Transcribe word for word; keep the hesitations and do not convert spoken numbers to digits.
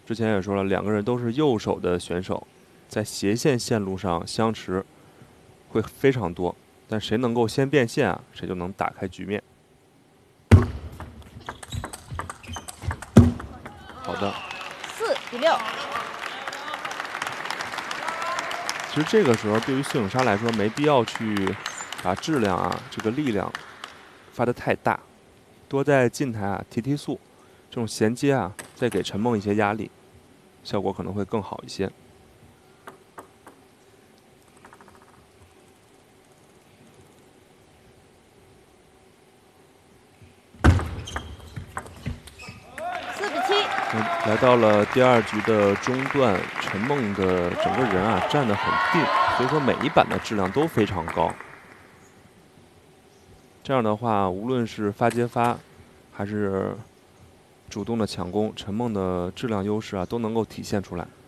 之前也说了，两个人都是右手的选手，在斜线线路上相持会非常多，但谁能够先变线啊，谁就能打开局面。好的， 四比六。 其实这个时候对于孙颖莎来说，没必要去把质量啊、这个力量发得太大，多在近台啊提提速，这种衔接啊，再给陈梦一些压力，效果可能会更好一些。 四比七。 嗯，来到了第二局的中段，陈梦的整个人啊站得很定，所以说每一板的质量都非常高。这样的话，无论是发接发，还是主动的抢攻，陈梦的质量优势啊都能够体现出来。